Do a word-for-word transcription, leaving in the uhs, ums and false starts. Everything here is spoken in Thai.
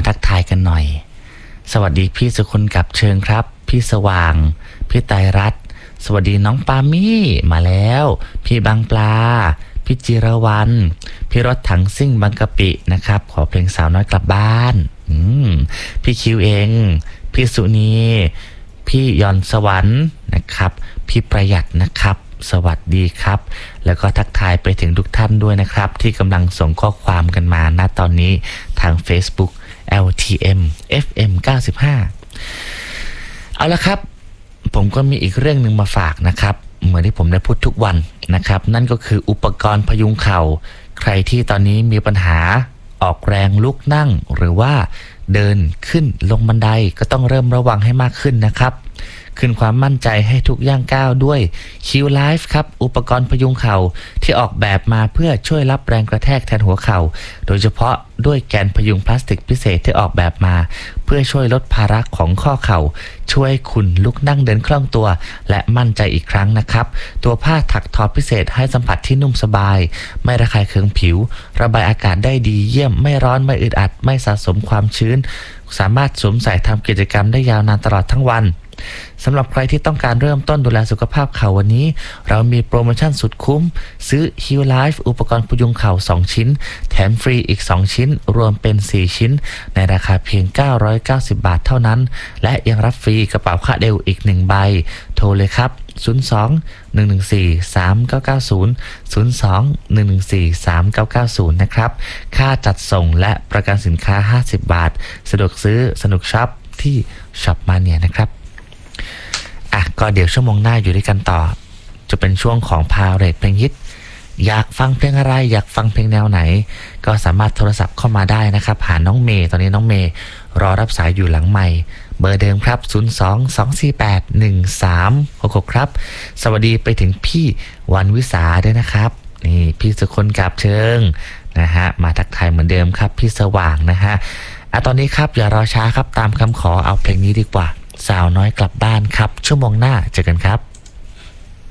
ทักทายกันหน่อยสวัสดีพี่สุคนกับเชิงครับพี่สว่างพี่ไตรรัตน์สวัสดีน้องปามี่มาแล้วพี่บางปลาพี่จิรวรรณพี่รถถังซิ่งบางกะปินะครับขอเพลงสาวน้อยกลับบ้านอืมพี่คิวเองพี่สุนีพี่ยอนสวรรค์นะครับพี่ประหยัดนะครับสวัสดีครับแล้วก็ทักทายไปถึงทุกท่านด้วยนะครับที่กำลังส่งข้อความกันมาณตอนนี้ทาง Facebook แอล ที เอ็ม เอฟ เอ็ม เก้าสิบห้าเอาละครับผมก็มีอีกเรื่องหนึ่งมาฝากนะครับเหมือนที่ผมได้พูดทุกวันนะครับนั่นก็คืออุปกรณ์พยุงเข่าใครที่ตอนนี้มีปัญหาออกแรงลุกนั่งหรือว่าเดินขึ้นลงบันไดก็ต้องเริ่มระวังให้มากขึ้นนะครับขึ้นความมั่นใจให้ทุกย่างก้าวด้วย Q Life ครับอุปกรณ์พยุงเข่าที่ออกแบบมาเพื่อช่วยรับแรงกระแทกแทนหัวเข่าโดยเฉพาะด้วยแกนพยุงพลาสติกพิเศษที่ออกแบบมาเพื่อช่วยลดภาระของข้อเข่าช่วยคุณลุกนั่งเดินคล่องตัวและมั่นใจอีกครั้งนะครับตัวผ้าถักทอพิเศษให้สัมผัสที่นุ่มสบายไม่ระคายเคืองผิวระบายอากาศได้ดีเยี่ยมไม่ร้อนไม่อึดอัดไม่สะสมความชื้นสามารถสวมใส่ทำกิจกรรมได้ยาวนานตลอดทั้งวันสำหรับใครที่ต้องการเริ่มต้นดูแลสุขภาพเข่าวันนี้เรามีโปรโมชั่นสุดคุ้มซื้อ Heal Life อุปกรณ์พยุงเข่าสองชิ้นแถมฟรีอีกสองชิ้นรวมเป็นสี่ชิ้นในราคาเพียงเก้าร้อยเก้าสิบบาทเท่านั้นและยังรับฟรีกระเป๋าคาดเอวอีกหนึ่งใบโทรเลยครับศูนย์ สอง หนึ่ง หนึ่ง สี่ สาม เก้า เก้า ศูนย์ ศูนย์ สอง หนึ่ง หนึ่ง สี่ สาม เก้า เก้า ศูนย์นะครับค่าจัดส่งและประกันสินค้าห้าสิบบาทสะดวกซื้อสนุกช็อปที่ช็อปมาเนียนะครับอ่ะก็เดี๋ยวชั่วโมงหน้าอยู่ด้วยกันต่อจะเป็นช่วงของพาเรทเพลงฮิตอยากฟังเพลงอะไรอยากฟังเพลงแนวไหนก็สามารถโทรศัพท์เข้ามาได้นะครับหาน้องเมย์ตอนนี้น้องเมย์รอรับสายอยู่หลังไมค์เบอร์เดิมครับศูนย์ สอง สอง สี่ แปด หนึ่ง สาม หก หกครับสวัสดีไปถึงพี่วันวิสาด้วยนะครับนี่พี่สุคนกาบเชิงนะฮะมาทักทายเหมือนเดิมครับพี่สว่างนะฮะอ่ะตอนนี้ครับอย่ารอช้าครับตามคำขอเอาเพลงนี้ดีกว่าสาวน้อยกลับบ้านครับชั่วโมงหน้าเจอกันครับ